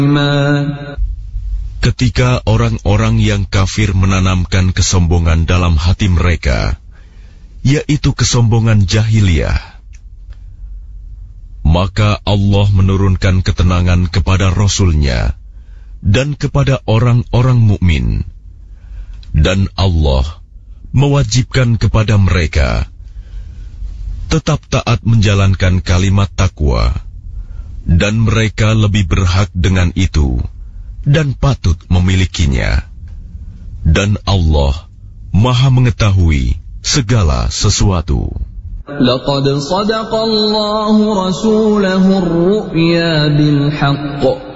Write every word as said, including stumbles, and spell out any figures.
Ketika orang-orang yang kafir menanamkan kesombongan dalam hati mereka, yaitu kesombongan jahiliyah, maka Allah menurunkan ketenangan kepada Rasul-Nya dan kepada orang-orang mukmin, dan Allah mewajibkan kepada mereka tetap taat menjalankan kalimat takwa, dan mereka lebih berhak dengan itu dan patut memilikinya. Dan Allah Maha mengetahui segala sesuatu. Laqad sadaqa Allahu rasulahu ar-ru'ya bil haqq